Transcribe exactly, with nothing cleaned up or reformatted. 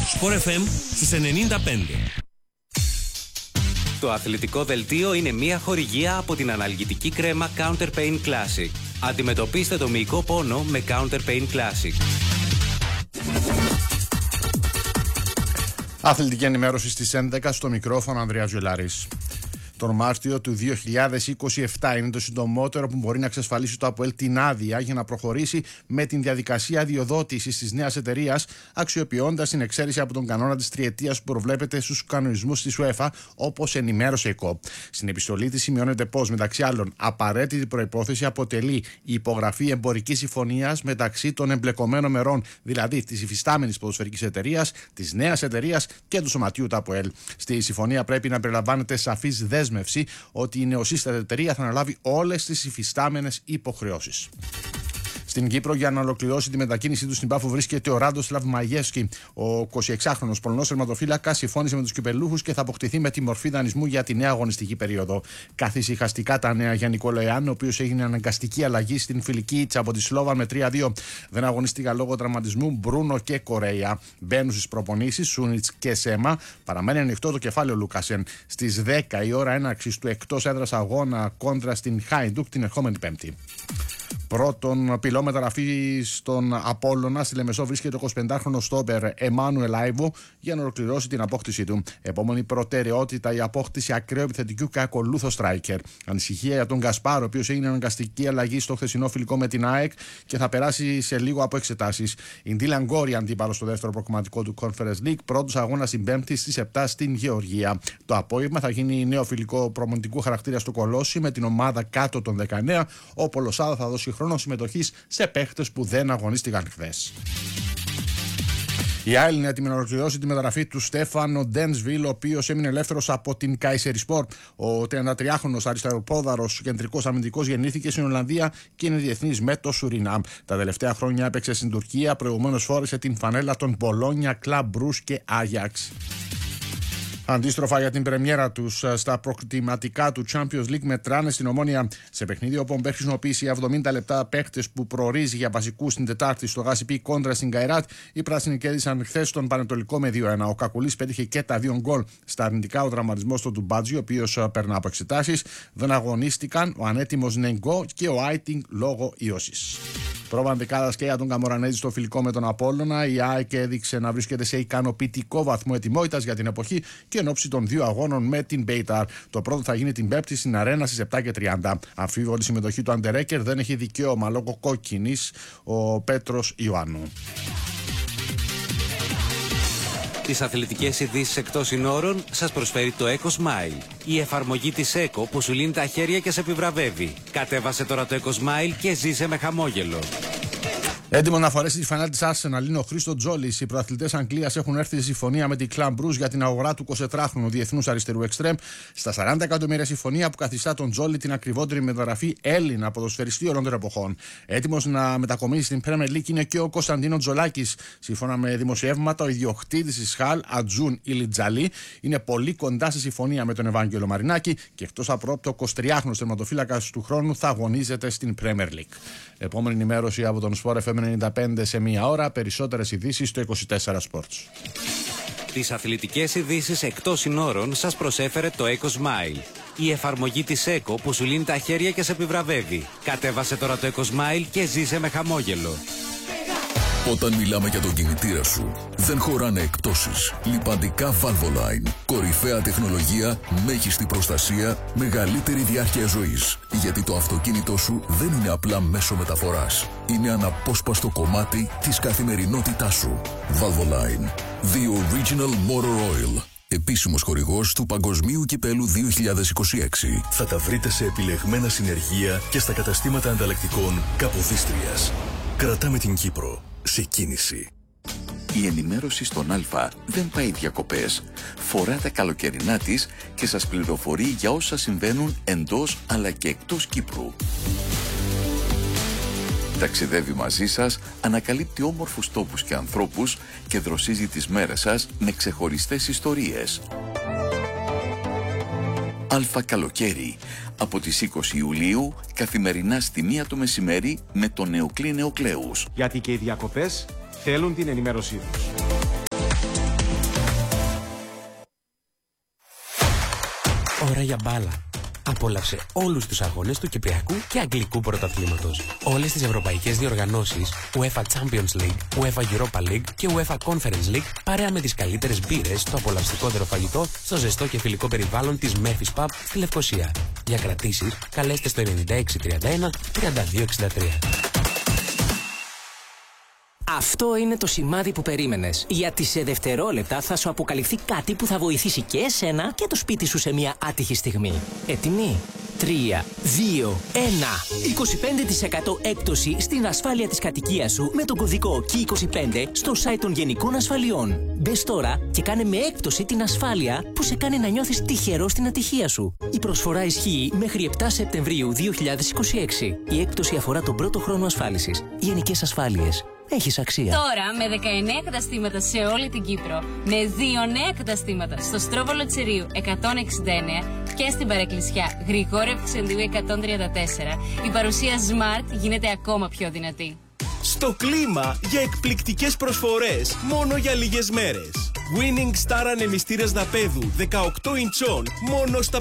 Sport εφ εμ στους ενενήντα πέντε. Το αθλητικό δελτίο είναι μια χορηγία από την αναλγητική κρέμα Counter Pain Classic. Αντιμετωπίστε το μυϊκό πόνο με Counter Pain Classic. Αθλητική ενημέρωση στις έντεκα, στο μικρόφωνο Ανδρέας Γιολάρης. Τον Μάρτιο του δύο χιλιάδες είκοσι επτά είναι το συντομότερο που μπορεί να εξασφαλίσει το ΑΠΟΕΛ την άδεια για να προχωρήσει με την διαδικασία αδειοδότησης της νέας εταιρείας, αξιοποιώντας την εξαίρεση από τον κανόνα της τριετίας που προβλέπεται στους κανονισμούς της UEFA, όπως ενημέρωσε η ΚΟΠ. Στην επιστολή της σημειώνεται πως, μεταξύ άλλων, απαραίτητη προϋπόθεση αποτελεί η υπογραφή εμπορικής συμφωνίας μεταξύ των εμπλεκομένων μερών, δηλαδή της υφιστάμενης ποδοσφαιρικής εταιρείας, της νέας εταιρείας και του σωματείου του ΑΠΟΕΛ. Στη συμφωνία πρέπει να περιλαμβάνεται σαφής δέσμευση ότι η νεοσύστατη εταιρεία θα αναλάβει όλες τις υφιστάμενες υποχρεώσεις. Στην Κύπρο, για να ολοκληρώσει τη μετακίνησή του στην Πάφο, βρίσκεται ο Ράντοσλαβ Μαγεύσκι. Ο εικοσιεξάχρονος Πολωνός τερματοφύλακας συμφώνησε με τους κυπελούχους και θα αποκτηθεί με τη μορφή δανεισμού για τη νέα αγωνιστική περίοδο. Καθησυχαστικά τα νέα για Νικολαεάν, ο οποίος έγινε αναγκαστική αλλαγή στην φιλική ήττα από τη Σλόβαν με τρία δύο. Δεν αγωνίστηκαν λόγω τραυματισμού Μπρούνο και Κορέια. Μπαίνουν στις προπονήσεις Σούνιτς και Σέμα. Παραμένει ανοιχτό το κεφάλαιο Λούκασεν. Στις δέκα η ώρα έναρξης του εκτός έδρας αγώνα κόντρα στην Χάιντουκ την ερχόμενη Πέμπτη. Πρώτον πυλό μεταγραφή στον Απόλλωνα στη Λεμεσό βρίσκεται ο εικοσιπεντάχρονος στόπερ Εμμάνουελ Άιβο για να ολοκληρώσει την απόκτησή του. Επόμενη προτεραιότητα η απόκτηση ακραίου επιθετικού και ακολούθω στράικερ. Ανησυχία για τον Γκασπάρ, ο οποίος έγινε αναγκαστική αλλαγή στο χθεσινό φιλικό με την ΑΕΚ και θα περάσει σε λίγο από εξετάσεις. Η Ντίλαν Γκόρι, αντίπαλο στο δεύτερο προκριματικό του Conference League, πρώτος αγώνας την Πέμπτη στις επτά στην Γεωργία. Το απόγευμα θα γίνει νέο φιλικό προμονητικού χαρακτήρα στο Κολόσι με την ομάδα κάτω των δεκαεννέα. Ο Πολοσάδα θα δώσει χρόνο συμμετοχής σε παίχτες που δεν αγωνίστηκαν χθες. Η ΑΕΛ είναι έτοιμη να ολοκληρώσει τη μεταγραφή του Στέφανο Ντένσβιλ, ο οποίος έμεινε ελεύθερος από την Καϊσερισπορ. Ο τριαντατριάχρονος αριστεροπόδαρος κεντρικός αμυντικός γεννήθηκε στην Ολλανδία και είναι διεθνής με το Σουρινάμ. Τα τελευταία χρόνια έπαιξε στην Τουρκία, προηγουμένως φόρεσε την φανέλα των Μπολόνια, Κλαμπ Μπρους και Άγιαξ. Αντίστροφα για την πρεμιέρα τους στα προκριματικά του Champions League μετράνε στην Ομόνια. Σε παιχνίδι όπου ο Μπέρ χρησιμοποίησε εβδομήντα λεπτά παίχτες που προορίζει για βασικούς στην Τετάρτη στο Γάσιπι κόντρα στην Καϊράτ, οι πράσινοι κέρδισαν χθες τον Πανετολικό με δύο ένα. Ο Κακουλής πέτυχε και τα δύο γκολ. Στα αρνητικά ο τραυματισμός του Ντουμπάτζη, ο οποίος περνά από εξετάσεις. Δεν αγωνίστηκαν ο ανέτοιμος Νεγκό και ο Άιτινγκ λόγω ιώσης. Πρόβα δεκάδας και για τον Καμορανέζη στο φιλικό με τον Απόλλωνα. Η ΑΕΚ έδειξε να βρίσκεται σε ικανοποιητικό βαθμό ετοιμότητας για την εποχή και εν ώψη των δύο αγώνων με την Μπέιταρ. Το πρώτο θα γίνει την Πέμπτη στην Αρένα στις επτά και τριάντα. Αμφίβολη συμμετοχή του Αντερέκερ, δεν έχει δικαίωμα λόγω κόκκινης ο Πέτρος Ιωάννου. Τις αθλητικές ειδήσεις εκτός συνόρων σας προσφέρει το Eco Smile. Η εφαρμογή της Eco που σου λύνει τα χέρια και σε επιβραβεύει. Κατέβασε τώρα το Eco Smile και ζήσε με χαμόγελο. Έτοιμο να φορέσει τη φανέλα της Arsenal είναι ο Χρήστο Τζόλης. Οι προαθλητές Αγγλίας έχουν έρθει σε συμφωνία με την Club Brugge για την αγορά του εικοσιτετράχρονου διεθνούς αριστερού εξτρέμ στα σαράντα εκατομμύρια, συμφωνία που καθιστά τον Τζόλη την ακριβότερη μεταγραφή Έλληνα ποδοσφαιριστή όλων των εποχών. Έτοιμος να μετακομίσει στην Premier League είναι και ο Κωνσταντίνο Τζολάκης. Σύμφωνα με δημοσιεύματα, ο ιδιοκτήτης της Χαλ, Ατζούν Ιλιτζαλή, είναι πολύ κοντά σε συμφωνία με τον Ευάγγελο Μαρινάκη και εκτός από το εικοσιτριάχρονος τερματοφύλακας του χρόνου θα αγωνίζεται στην Premier League. Επόμενη ενημέρωση από τον Sport εφ εμ ενενήντα πέντε σε μία ώρα. Περισσότερες ειδήσεις στο είκοσι τέσσερα Sports. Τις αθλητικές ειδήσεις εκτός συνόρων σας προσέφερε το Eco Smile. Η εφαρμογή της Eco που σου λύνει τα χέρια και σε επιβραβεύει. Κατέβασε τώρα το Eco Smile και ζήσε με χαμόγελο. Όταν μιλάμε για τον κινητήρα σου, δεν χωράνε εκπτώσεις. Λιπαντικά Valvoline. Κορυφαία τεχνολογία, μέγιστη προστασία, μεγαλύτερη διάρκεια ζωής. Γιατί το αυτοκίνητό σου δεν είναι απλά μέσο μεταφοράς. Είναι αναπόσπαστο κομμάτι της καθημερινότητάς σου. Valvoline. The Original Motor Oil. Επίσημος χορηγός του Παγκοσμίου Κυπέλου δύο χιλιάδες είκοσι έξι. Θα τα βρείτε σε επιλεγμένα συνεργεία και στα καταστήματα ανταλλακτικών Καποδίστριας. Κρατάμε την Κύπρο σε κίνηση. Η ενημέρωση στον Α δεν πάει διακοπές. Φορά τα καλοκαιρινά της και σας πληροφορεί για όσα συμβαίνουν εντός αλλά και εκτός Κύπρου. Ταξιδεύει μαζί σας, ανακαλύπτει όμορφους τόπους και ανθρώπους και δροσίζει τις μέρες σας με ξεχωριστές ιστορίες. Α Καλοκαίρι, από τις είκοσι Ιουλίου, καθημερινά στη μία το μεσημέρι με τον Νεοκλή Νεοκλέους. Γιατί και οι διακοπές θέλουν την ενημέρωσή τους. Ώρα για μπάλα. Απόλαυσε όλους τους αγώνες του Κυπριακού και Αγγλικού Πρωταθλήματος. Όλες τις ευρωπαϊκές διοργανώσεις, UEFA Champions League, UEFA Europa League και UEFA Conference League, παρέα με τις καλύτερες μπύρες, το απολαυστικότερο φαγητό, στο ζεστό και φιλικό περιβάλλον της Memphis Pub στη Λευκοσία. Για κρατήσεις, καλέστε στο ενενήντα έξι τριάντα ένα τριάντα δύο εξήντα τρία. Αυτό είναι το σημάδι που περίμενες. Γιατί σε δευτερόλεπτα θα σου αποκαλυφθεί κάτι που θα βοηθήσει και εσένα και το σπίτι σου σε μια άτυχη στιγμή. Έτοιμοι? τρία, δύο, ένα. είκοσι πέντε τοις εκατό έκπτωση στην ασφάλεια της κατοικίας σου με τον κωδικό κέι είκοσι πέντε στο site των Γενικών Ασφαλιών. Μπες τώρα και κάνε με έκπτωση την ασφάλεια που σε κάνει να νιώθεις τυχερό στην ατυχία σου. Η προσφορά ισχύει μέχρι επτά Σεπτεμβρίου δύο χιλιάδες είκοσι έξι. Η έκπτωση αφορά τον πρώτο χρόνο ασφάλισης. Γενικές Ασφάλειες. Έχεις αξία. Τώρα με δεκαεννέα καταστήματα σε όλη την Κύπρο, με δύο νέα καταστήματα στο Στρόβολο Τσιρίου εκατόν εξήντα εννέα και στην Παρεκκλησιά Γρηγόρη Ευξεντίου εκατόν τριάντα τέσσερα, η παρουσία Smart γίνεται ακόμα πιο δυνατή. Στο κλίμα για εκπληκτικές προσφορές μόνο για λίγες μέρες. Winning Star ανεμιστήρας δαπέδου δεκαοκτώ ιντσών μόνο στα